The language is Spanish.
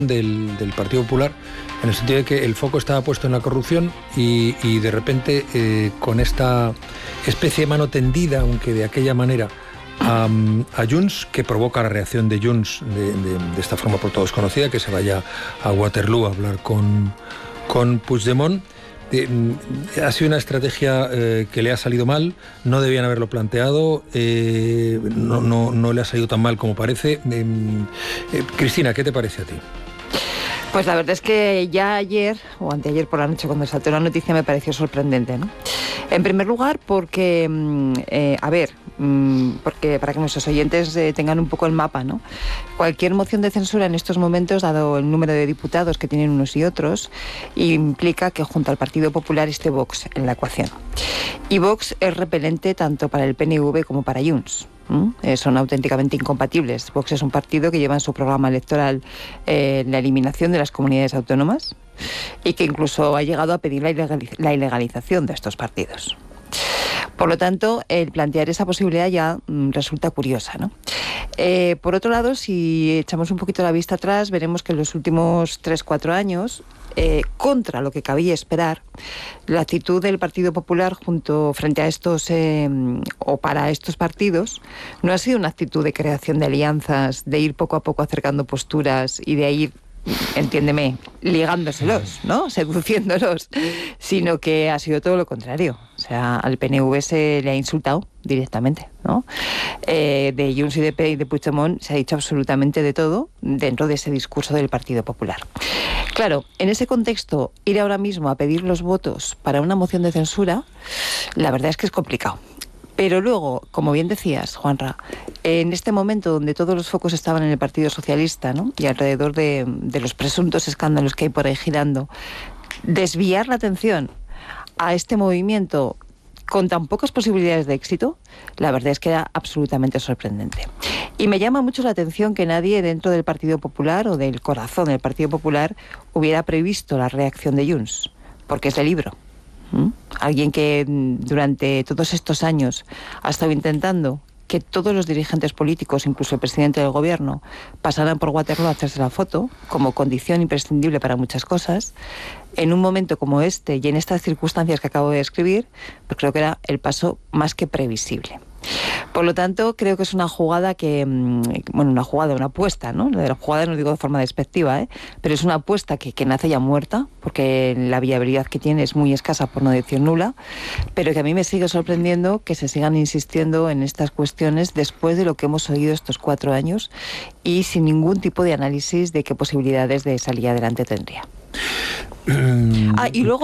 del Partido Popular, en el sentido de que el foco estaba puesto en la corrupción y de repente con esta especie de mano tendida, aunque de aquella manera, a Junts, que provoca la reacción de Junts de esta forma por todos conocida, que se vaya a Waterloo a hablar con Puigdemont. Ha sido una estrategia que le ha salido mal, no debían haberlo planteado, no le ha salido tan mal como parece. Cristina, ¿qué te parece a ti? Pues la verdad es que ya ayer o anteayer por la noche, cuando saltó la noticia, me pareció sorprendente, ¿no? En primer lugar porque, porque para que nuestros oyentes tengan un poco el mapa, ¿no? Cualquier moción de censura en estos momentos, dado el número de diputados que tienen unos y otros, implica que junto al Partido Popular esté Vox en la ecuación. Y Vox es repelente tanto para el PNV como para Junts. Son auténticamente incompatibles. Vox es un partido que lleva en su programa electoral la eliminación de las comunidades autónomas y que incluso ha llegado a pedir la ilegalización de estos partidos. Por lo tanto, el plantear esa posibilidad ya resulta curiosa, ¿no? Por otro lado, si echamos un poquito la vista atrás, veremos que en los últimos 3-4 años, contra lo que cabía esperar, la actitud del Partido Popular frente a estos o para estos partidos no ha sido una actitud de creación de alianzas, de ir poco a poco acercando posturas y de ir, entiéndeme, ligándoselos, ¿no? Seduciéndolos, sino que ha sido todo lo contrario. O sea, al PNV se le ha insultado directamente, ¿no? De Junts y de Puigdemont se ha dicho absolutamente de todo dentro de ese discurso del Partido Popular. Claro, en ese contexto, ir ahora mismo a pedir los votos para una moción de censura, la verdad es que es complicado. Pero luego, como bien decías, Juanra, en este momento donde todos los focos estaban en el Partido Socialista, ¿no? Y alrededor de los presuntos escándalos que hay por ahí girando, desviar la atención a este movimiento con tan pocas posibilidades de éxito, la verdad es que era absolutamente sorprendente. Y me llama mucho la atención que nadie dentro del Partido Popular o del corazón del Partido Popular hubiera previsto la reacción de Junts, porque es de libro. Alguien que durante todos estos años ha estado intentando que todos los dirigentes políticos, incluso el presidente del gobierno, pasaran por Waterloo a hacerse la foto, como condición imprescindible para muchas cosas, en un momento como este y en estas circunstancias que acabo de describir, pues creo que era el paso más que previsible. Por lo tanto, creo que es una jugada una apuesta, ¿no? La jugada no digo de forma despectiva, pero es una apuesta que nace ya muerta, porque la viabilidad que tiene es muy escasa, por no decir nula, pero que a mí me sigue sorprendiendo que se sigan insistiendo en estas cuestiones después de lo que hemos oído estos 4 años y sin ningún tipo de análisis de qué posibilidades de salir adelante tendría. Y luego